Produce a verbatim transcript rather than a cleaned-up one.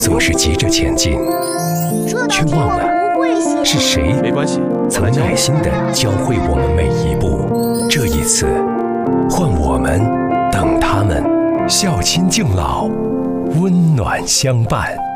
总是急着前进，却忘了是谁曾耐心地教会我们每一步。这一次，换我们等他们，孝亲敬老，温暖相伴。